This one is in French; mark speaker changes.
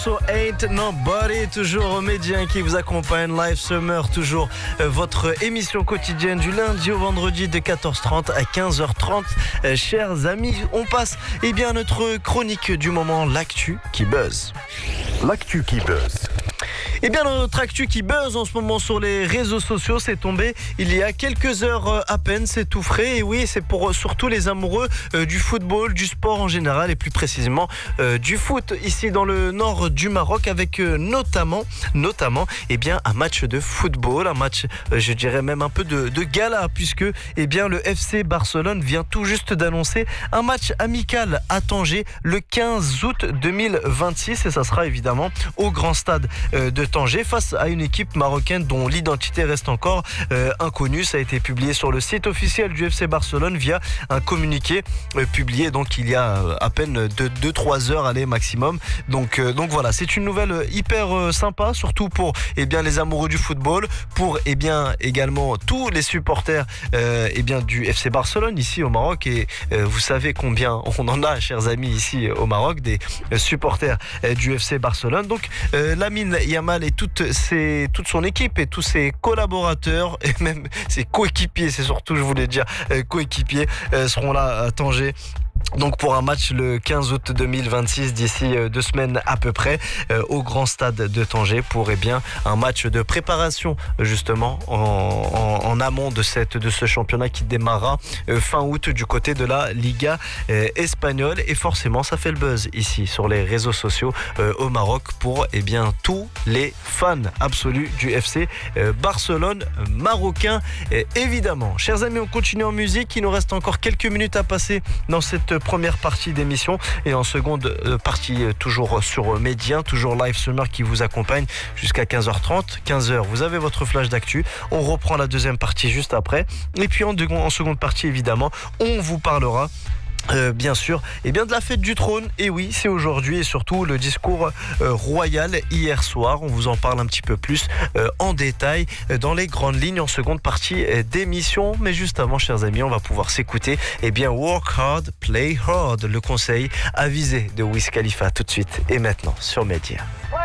Speaker 1: morceau Ain't Nobody, toujours Médien qui vous accompagne, Live Summer, toujours votre émission quotidienne du lundi au vendredi de 14h30 à 15h30. Chers amis, on passe à notre chronique du moment, l'actu qui buzz.
Speaker 2: L'actu qui buzz.
Speaker 1: Notre actu qui buzz en ce moment sur les réseaux sociaux, c'est tombé il y a quelques heures à peine, c'est tout frais. Et oui, c'est pour surtout les amoureux du football, du sport en général et plus précisément du foot ici dans le nord du Maroc avec notamment un match de football, un match je dirais même un peu de gala puisque le FC Barcelone vient tout juste d'annoncer un match amical à Tanger le 15 août 2026 et ça sera évidemment au grand stade de Tanger face à une équipe marocaine dont l'identité reste encore inconnue. Ça a été publié sur le site officiel du FC Barcelone via un communiqué publié donc il y a à peine 2-3 heures maximum. Donc voilà, c'est une nouvelle hyper sympa, surtout pour les amoureux du football, pour également tous les supporters du FC Barcelone ici au Maroc. Et vous savez combien on en a, chers amis, ici au Maroc, des supporters du FC Barcelone. Donc Lamine Yamal et toute son équipe et tous ses collaborateurs et même ses coéquipiers, c'est surtout, je voulais dire coéquipiers, seront là à Tanger. Donc pour un match le 15 août 2026 d'ici 2 semaines à peu près au grand stade de Tanger pour un match de préparation justement en amont de ce championnat qui démarrera fin août du côté de la Liga espagnole et forcément ça fait le buzz ici sur les réseaux sociaux au Maroc pour tous les fans absolus du FC Barcelone marocain évidemment. Chers amis, on continue en musique, il nous reste encore quelques minutes à passer dans cette première partie d'émission et en seconde partie toujours sur Médien, toujours Live Summer qui vous accompagne jusqu'à 15h30. 15h, vous avez votre flash d'actu. On reprend la deuxième partie juste après. Et puis en seconde partie, évidemment, on vous parlera bien sûr, de la fête du trône. Et oui, c'est aujourd'hui et surtout le discours royal hier soir. On vous en parle un petit peu plus en détail dans les grandes lignes en seconde partie d'émission. Mais juste avant, chers amis, on va pouvoir s'écouter Work Hard, Play Hard, le conseil avisé de Wiz Khalifa tout de suite et maintenant sur Média.